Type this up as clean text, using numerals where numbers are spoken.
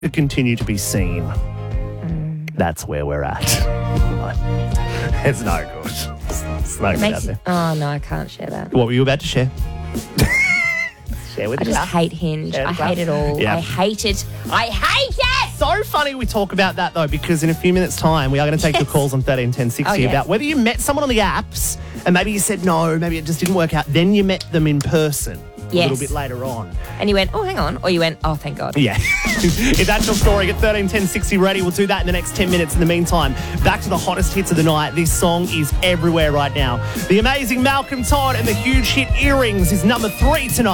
to continue to be seen. That's where we're at. It's no good. It's no good out there. Oh, no, I can't share that. What were you about to share? Share with I us. just hate Hinge. Share I with us. hate it all. Yeah. I hate it. I hate it! So funny we talk about that, though, because in a few minutes' time, we are going to take your calls on 13 10 60 Oh, yeah. about whether you met someone on the apps and maybe you said no, maybe it just didn't work out. Then you met them in person a Yes. little bit later on. And you went, oh, hang on. Or you went, oh, thank God. Yeah. If that's your story, get 13 10 60 ready. We'll do that in the next 10 minutes. In the meantime, back to the hottest hits of the night. This song is everywhere right now. The amazing Malcolm Todd and the huge hit Earrings is number 3 tonight.